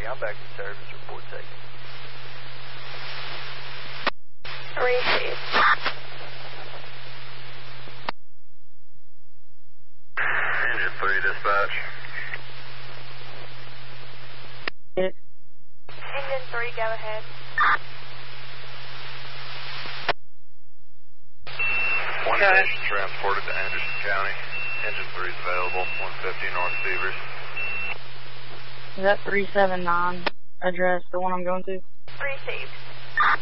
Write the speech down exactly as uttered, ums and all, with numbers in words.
I'm back in service. Report taken. Received. Engine three, dispatch. Engine three, go ahead. One station transported to Anderson County. Engine three is available. one fifty North Severs. Is that three seven nine address, the one I'm going to? Received.